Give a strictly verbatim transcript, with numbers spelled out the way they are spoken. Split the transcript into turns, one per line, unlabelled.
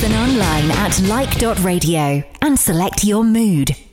Listen online at like dot radio and select your mood.